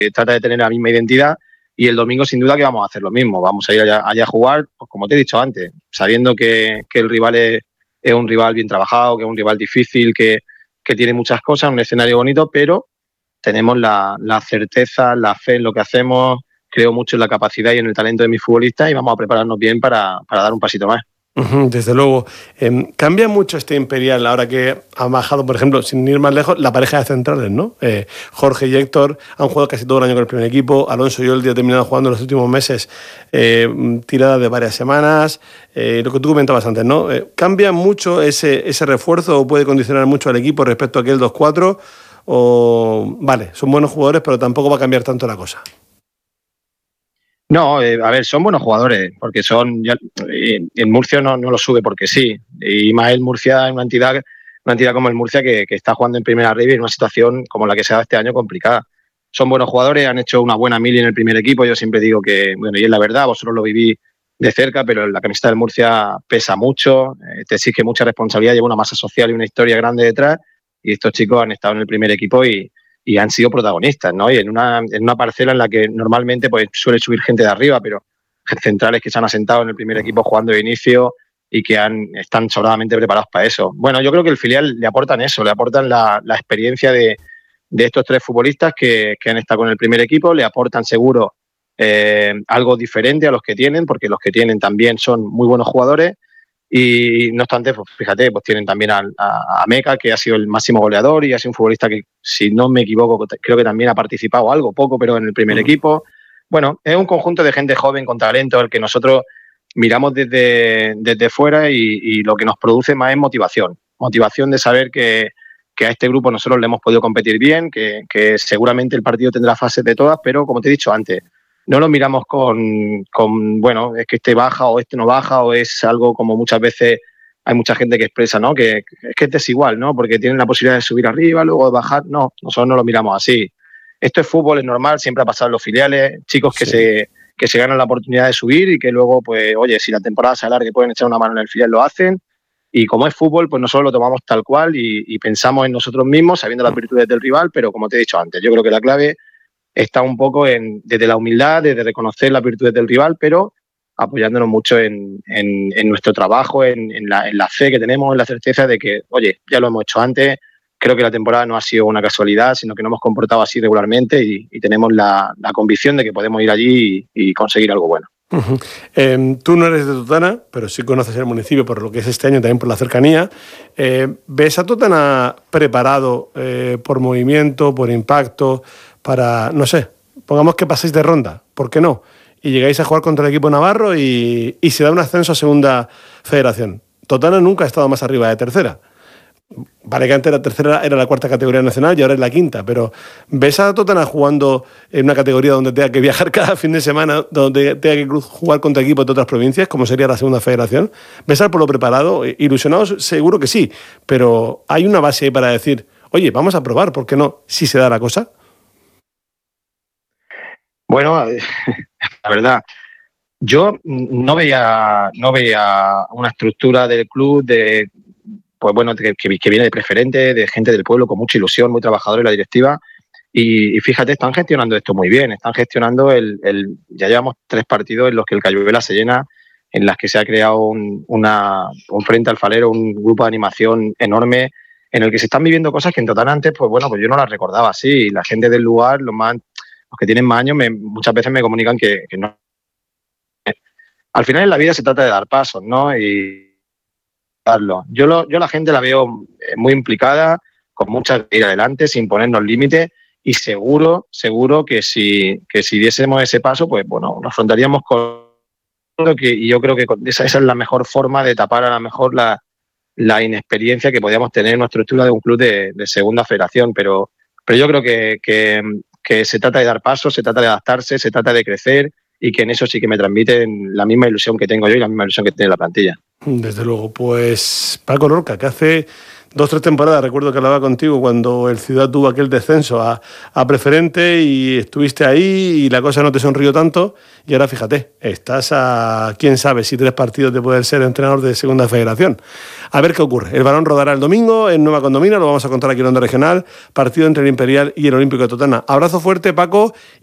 trata de tener la misma identidad, y el domingo sin duda que vamos a hacer lo mismo, vamos a ir allá a jugar, pues como te he dicho antes, sabiendo que el rival es un rival bien trabajado, que es un rival difícil, que tiene muchas cosas, un escenario bonito, pero tenemos la certeza, la fe en lo que hacemos, creo mucho en la capacidad y en el talento de mis futbolistas y vamos a prepararnos bien para dar un pasito más. Desde luego. Cambia mucho este Imperial ahora que ha bajado, por ejemplo, sin ir más lejos, la pareja de centrales, ¿no? Jorge y Héctor han jugado casi todo el año con el primer equipo. Alonso y Oldi ha terminado jugando en los últimos meses tiradas de varias semanas. Lo que tú comentabas antes, ¿no? ¿Cambia mucho ese refuerzo o puede condicionar mucho al equipo respecto a aquel 2-4? O, vale, son buenos jugadores, pero tampoco va a cambiar tanto la cosa. No, a ver, son buenos jugadores, porque el Murcia no lo sube porque sí. Y más el Murcia es una entidad como el Murcia que está jugando en primera ref y en una situación como la que se da este año complicada. Son buenos jugadores, han hecho una buena mili en el primer equipo. Yo siempre digo que, bueno, y es la verdad, vosotros lo viví de cerca, pero la camiseta del Murcia pesa mucho, te exige mucha responsabilidad, lleva una masa social y una historia grande detrás. Y estos chicos han estado en el primer equipo y han sido protagonistas, ¿no? Y en una parcela en la que normalmente pues suele subir gente de arriba, pero centrales que se han asentado en el primer equipo jugando de inicio y que están sobradamente preparados para eso. Bueno, yo creo que el filial le aportan eso, le aportan la experiencia de estos tres futbolistas que han estado con el primer equipo, le aportan seguro algo diferente a los que tienen, porque los que tienen también son muy buenos jugadores. Y no obstante, pues fíjate, pues tienen también a Meca, que ha sido el máximo goleador y ha sido un futbolista que, si no me equivoco, creo que también ha participado algo, poco, pero en el primer equipo. Bueno, es un conjunto de gente joven con talento al que nosotros miramos desde fuera y lo que nos produce más es motivación. Motivación de saber que a este grupo nosotros le hemos podido competir bien, que seguramente el partido tendrá fases de todas, pero como te he dicho antes, no lo miramos con, bueno, es que este baja o este no baja, o es algo como muchas veces hay mucha gente que expresa, ¿no? Que es que este es igual, ¿no? Porque tienen la posibilidad de subir arriba, luego de bajar. No, nosotros no lo miramos así. Esto es fútbol, es normal, siempre ha pasado en los filiales, chicos que se ganan la oportunidad de subir y que luego, pues, oye, si la temporada se alarga y pueden echar una mano en el filial, lo hacen. Y como es fútbol, pues nosotros lo tomamos tal cual y pensamos en nosotros mismos, sabiendo las virtudes del rival, pero como te he dicho antes, yo creo que la clave está un poco desde la humildad, desde reconocer las virtudes del rival, pero apoyándonos mucho en nuestro trabajo, en la fe que tenemos, en la certeza de que, oye, ya lo hemos hecho antes, creo que la temporada no ha sido una casualidad, sino que nos hemos comportado así regularmente y tenemos la convicción de que podemos ir allí y conseguir algo bueno. Tú no eres de Totana, pero sí conoces el municipio por lo que es este año, también por la cercanía. ¿Ves a Totana preparado por movimiento, por impacto, para, no sé, pongamos que paséis de ronda, ¿por qué no? Y llegáis a jugar contra el equipo navarro y se da un ascenso a segunda federación? Totana nunca ha estado más arriba de tercera. Vale que antes la tercera era la cuarta categoría nacional y ahora es la quinta, pero ¿ves a Totana jugando en una categoría donde tenga que viajar cada fin de semana, donde tenga que jugar contra equipos de otras provincias, como sería la segunda federación? ¿Ves al pueblo preparado? ¿Ilusionados? Seguro que sí, pero ¿hay una base ahí para decir, oye, vamos a probar, ¿por qué no? Si se da la cosa. Bueno, la verdad, yo no veía una estructura del club pues bueno, que viene de preferente, de gente del pueblo con mucha ilusión, muy trabajadora en la directiva. Y fíjate, están gestionando esto muy bien. Están gestionando ya llevamos 3 partidos en los que el Cayuela se llena, en las que se ha creado un frente alfalero, un grupo de animación enorme, en el que se están viviendo cosas que en Totana antes, pues bueno, pues yo no las recordaba así. La gente del lugar, los que tienen más años, muchas veces me comunican que no. Al final en la vida se trata de dar pasos, ¿no? Y yo la gente la veo muy implicada, con muchas de ir adelante, sin ponernos límites, y seguro que si diésemos ese paso, pues bueno, nos afrontaríamos con y yo creo que esa es la mejor forma de tapar a lo mejor la inexperiencia que podíamos tener en nuestra estructura de un club de segunda federación, pero yo creo que se trata de dar pasos, se trata de adaptarse, se trata de crecer, y que en eso sí que me transmiten la misma ilusión que tengo yo y la misma ilusión que tiene la plantilla. Desde luego. Pues Paco Lorca, que hace 2-3 temporadas, recuerdo que hablaba contigo cuando el Ciudad tuvo aquel descenso a preferente y estuviste ahí y la cosa no te sonrió tanto y ahora fíjate, estás a quién sabe si 3 partidos de poder ser entrenador de Segunda Federación. A ver qué ocurre. El balón rodará el domingo en Nueva Condomina, lo vamos a contar aquí en Onda Regional, partido entre el Imperial y el Olímpico de Totana. Abrazo fuerte, Paco.